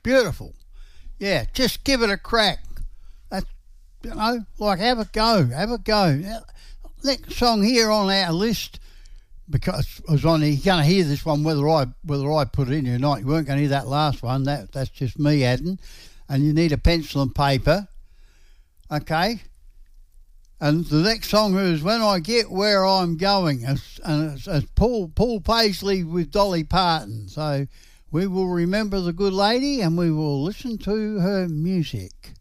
Beautiful. Yeah, just give it a crack. That's, like have a go. Now, next song here on our list, because I was on, you're going to hear this one whether I put it in or not. You weren't going to hear that last one. That's just me adding. And you need a pencil and paper. Okay? And the next song is When I Get Where I'm Going, and it's Paul Paisley with Dolly Parton. So we will remember the good lady and we will listen to her music.